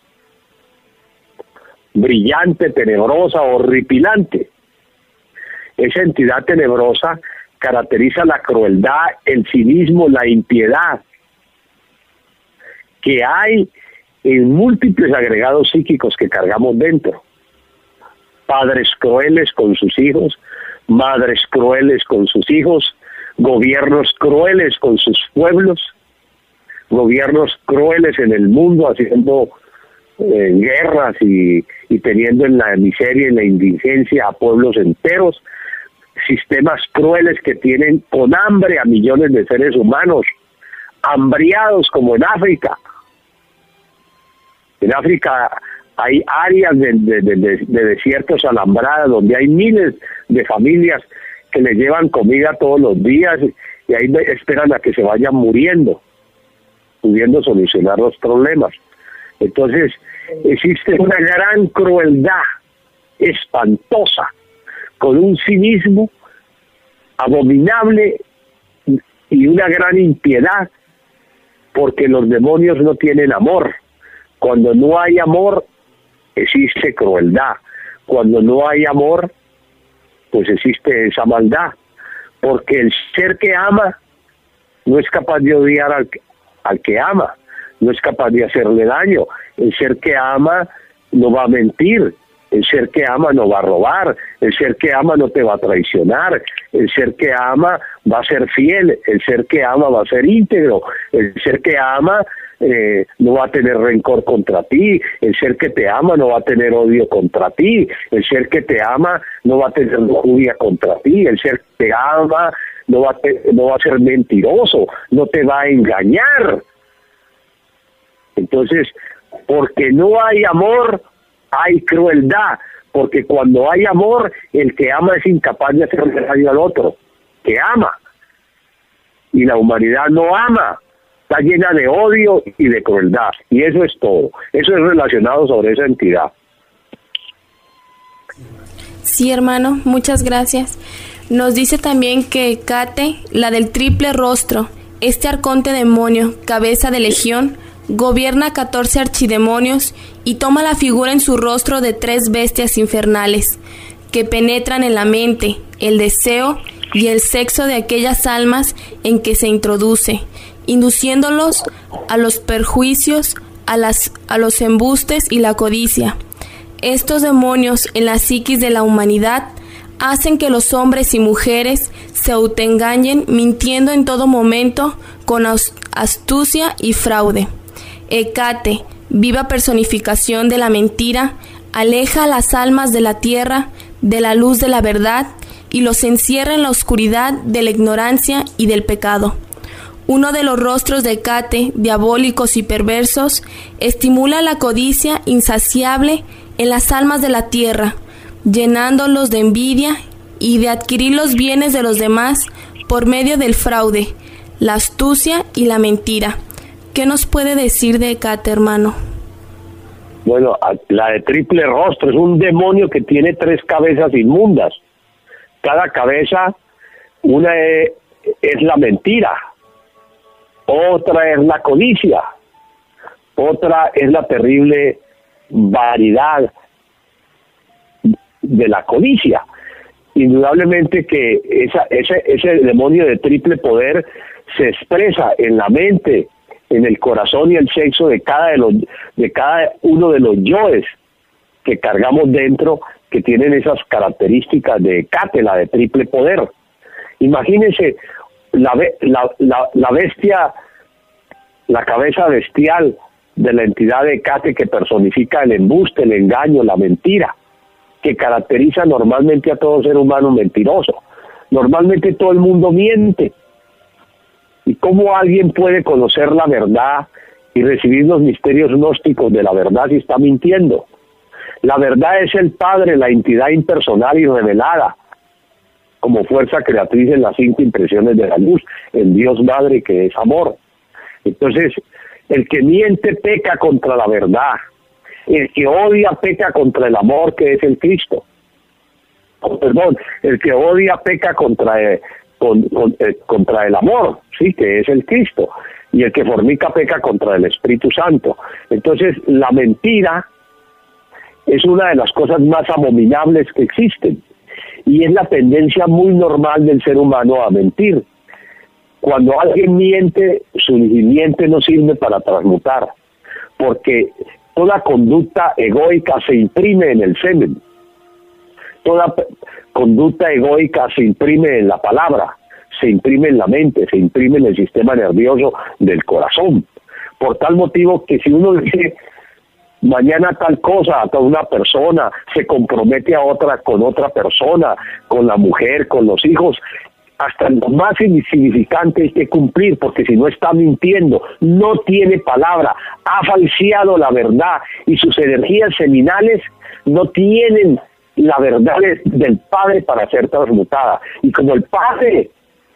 Brillante, tenebrosa, horripilante. esa entidad tenebrosa caracteriza la crueldad, el cinismo, la impiedad que hay en múltiples agregados psíquicos que cargamos dentro. Padres crueles con sus hijos, madres crueles con sus hijos, gobiernos crueles con sus pueblos, gobiernos crueles en el mundo haciendo eh, guerras y, y teniendo en la miseria y la indigencia a pueblos enteros, sistemas crueles que tienen con hambre a millones de seres humanos, hambriados como en África. En África hay áreas de, de, de, de desiertos alambradas donde hay miles de familias que les llevan comida todos los días y ahí esperan a que se vayan muriendo, pudiendo solucionar los problemas. Entonces, existe una gran crueldad espantosa, con un cinismo abominable y una gran impiedad, porque los demonios no tienen amor. Cuando no hay amor, existe crueldad. Cuando no hay amor, pues existe esa maldad, porque el ser que ama no es capaz de odiar al, al que ama, no es capaz de hacerle daño. El ser que ama no va a mentir, el ser que ama no va a robar, el ser que ama no te va a traicionar, el ser que ama va a ser fiel, el ser que ama va a ser íntegro, el ser que ama eh, no va a tener rencor contra ti, el ser que te ama no va a tener odio contra ti, el ser que te ama no va a tener lujuria contra ti, el ser que te ama no va a, te, no va a ser mentiroso, no te va a engañar. Entonces, porque no hay amor, hay crueldad, porque cuando hay amor, el que ama es incapaz de hacerle daño al otro, que ama. Y la humanidad no ama, está llena de odio y de crueldad, y eso es todo. Eso es relacionado sobre esa entidad. Sí, hermano, muchas gracias. Nos dice también que Hécate, la del triple rostro, este arconte demonio, cabeza de legión, gobierna catorce archidemonios y toma la figura en su rostro de tres bestias infernales que penetran en la mente, el deseo y el sexo de aquellas almas en que se introduce, induciéndolos a los perjuicios, a, las, a los embustes y la codicia. Estos demonios en la psiquis de la humanidad hacen que los hombres y mujeres se autoengañen mintiendo en todo momento con astucia y fraude. Hécate, viva personificación de la mentira, aleja a las almas de la tierra, de la luz de la verdad, y los encierra en la oscuridad de la ignorancia y del pecado. Uno de los rostros de Hécate, diabólicos y perversos, estimula la codicia insaciable en las almas de la tierra, llenándolos de envidia y de adquirir los bienes de los demás por medio del fraude, la astucia y la mentira. ¿Qué nos puede decir de Hécate, hermano? Bueno, la de triple rostro es un demonio que tiene tres cabezas inmundas. Cada cabeza, una es, es la mentira, otra es la codicia, otra es la terrible vanidad de la codicia. Indudablemente que esa, ese, ese demonio de triple poder se expresa en la mente, en el corazón y el sexo de cada de los de cada uno de los yoes que cargamos dentro, que tienen esas características de Hécate, la de triple poder. Imagínense la, la, la, la bestia, la cabeza bestial de la entidad de Hécate, que personifica el embuste, el engaño, la mentira, que caracteriza normalmente a todo ser humano mentiroso. Normalmente todo el mundo miente. ¿Y cómo alguien puede conocer la verdad y recibir los misterios gnósticos de la verdad si está mintiendo? La verdad es el Padre, la entidad impersonal y revelada, como fuerza creatriz en las cinco impresiones de la luz, en Dios Madre, que es amor. Entonces, el que miente peca contra la verdad, el que odia peca contra el amor, que es el Cristo. Oh, perdón, el que odia peca contra el, con, con, eh, contra el amor, sí, que es el Cristo, y el que fornica peca contra el Espíritu Santo. Entonces, la mentira es una de las cosas más abominables que existen, y es la tendencia muy normal del ser humano a mentir. Cuando alguien miente, su miente no sirve para transmutar, porque toda conducta egoica se imprime en el semen, toda conducta egoica se imprime en la palabra, se imprime en la mente, se imprime en el sistema nervioso del corazón. Por tal motivo que si uno dice mañana tal cosa a una persona, se compromete a otra con otra persona, con la mujer, con los hijos, hasta lo más insignificante hay que cumplir, porque si no está mintiendo, no tiene palabra, ha falseado la verdad y sus energías seminales no tienen la verdad del Padre para ser transmutada. Y como el Padre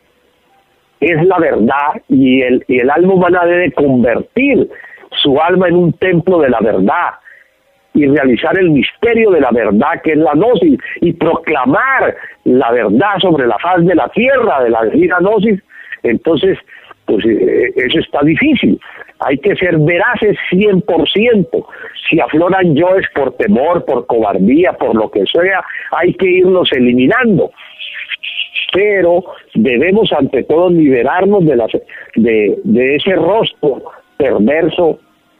es la verdad y el, y el alma humana debe convertir su alma en un templo de la verdad y realizar el misterio de la verdad que es la gnosis y proclamar la verdad sobre la faz de la tierra de la divina gnosis, entonces pues eh, eso está difícil. Hay que ser veraces cien por ciento. Si afloran yoes por temor, por cobardía, por lo que sea, hay que irlos eliminando. Pero debemos ante todo liberarnos de, las, de, de ese rostro perverso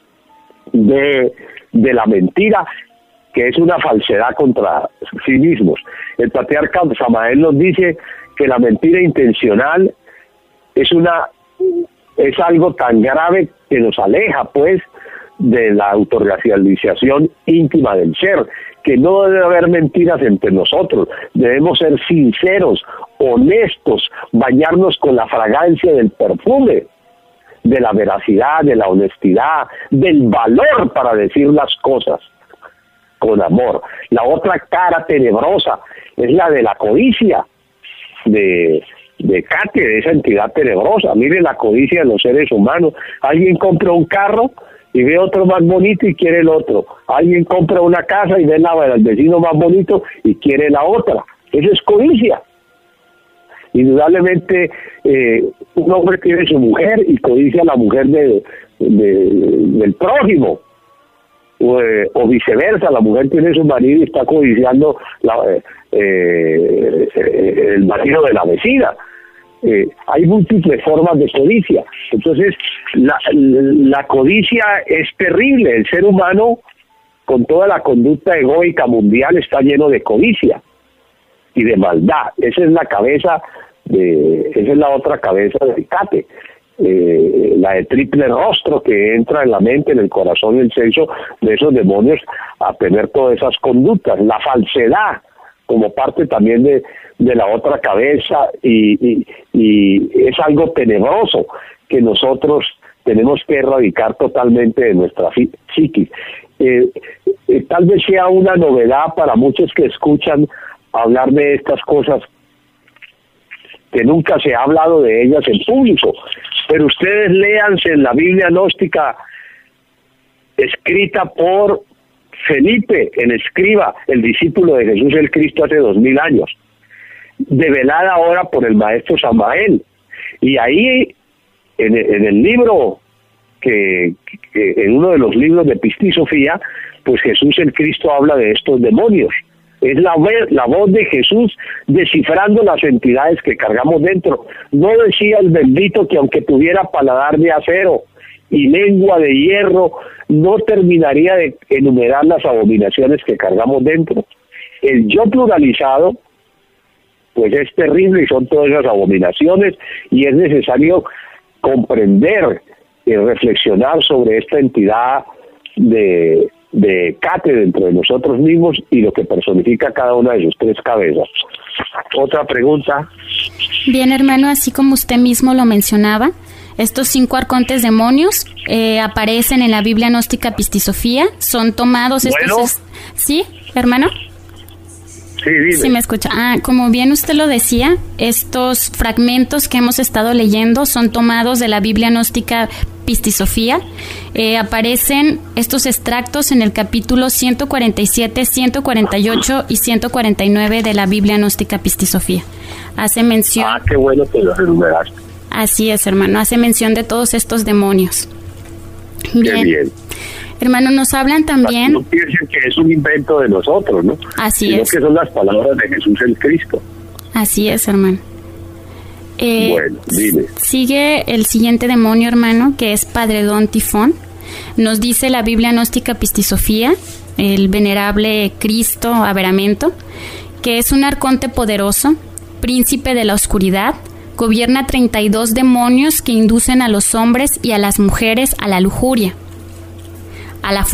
de, de la mentira, que es una falsedad contra sí mismos. El patriarca Samael nos dice que la mentira intencional es una es algo tan grave que nos aleja pues de la autorrealización íntima del ser, que no debe haber mentiras entre nosotros, debemos ser sinceros, honestos, bañarnos con la fragancia del perfume, de la veracidad, de la honestidad, del valor para decir las cosas con amor. La otra cara tenebrosa es la de la codicia, de, de Cate, de esa entidad tenebrosa. Mire la codicia de los seres humanos. Alguien compra un carro y ve otro más bonito y quiere el otro. Alguien compra una casa y ve la del vecino más bonito y quiere la otra. Eso es codicia. Indudablemente eh, un hombre tiene su mujer y codicia a la mujer de, de, del prójimo, o, eh, o viceversa, la mujer tiene su marido y está codiciando la, eh, eh, el marido de la vecina. Eh, hay múltiples formas de codicia. Entonces la, la codicia es terrible. El ser humano, con toda la conducta egoica mundial, está lleno de codicia y de maldad. Esa es la cabeza de, esa es la otra cabeza de Cate, eh, la de triple rostro que entra en la mente, en el corazón y el sexo de esos demonios a tener todas esas conductas. La falsedad como parte también de, de la otra cabeza y, y, y es algo tenebroso que nosotros tenemos que erradicar totalmente de nuestra psiquis. Eh, eh, tal vez sea una novedad para muchos que escuchan hablar de estas cosas, que nunca se ha hablado de ellas en público, pero ustedes léanse en la Biblia gnóstica escrita por Felipe, el escriba, el discípulo de Jesús el Cristo hace dos mil años, develada ahora por el maestro Samael, y ahí en, en el libro que, que en uno de los libros de Pistisofía, pues Jesús el Cristo habla de estos demonios. Es la, la voz de Jesús descifrando las entidades que cargamos dentro. No decía el bendito que aunque tuviera paladar de acero y lengua de hierro, no terminaría de enumerar las abominaciones que cargamos dentro. El yo pluralizado, pues es terrible y son todas esas abominaciones, y es necesario comprender y reflexionar sobre esta entidad de... de Cate dentro de nosotros mismos y lo que personifica cada una de sus tres cabezas. Otra pregunta. Bien, hermano, así como usted mismo lo mencionaba, estos cinco arcontes demonios eh, aparecen en la Biblia gnóstica Pistisofía, son tomados estos... Bueno. Es... ¿Sí, hermano? Sí, dime. Sí, me escucha. Ah, como bien usted lo decía, estos fragmentos que hemos estado leyendo son tomados de la Biblia gnóstica Pistisofía. Eh, aparecen estos extractos en el capítulo ciento cuarenta y siete, ciento cuarenta y ocho y ciento cuarenta y nueve de la Biblia gnóstica Pistisofía. Hace mención... Ah, qué bueno que lo enumeraste. Así es, hermano. Hace mención de todos estos demonios. Bien. Qué bien. Hermano, nos hablan también... No piensen que es un invento de nosotros, ¿no? Así sino es. que son las palabras de Jesús el Cristo. Así es, hermano. Eh, bueno, dime. Sigue el siguiente demonio, hermano, que es Padredón Tifón. Nos dice la Biblia Gnóstica Pistisofía, el venerable Cristo Averamento, que es un arconte poderoso, príncipe de la oscuridad, gobierna treinta y dos demonios que inducen a los hombres y a las mujeres a la lujuria, a la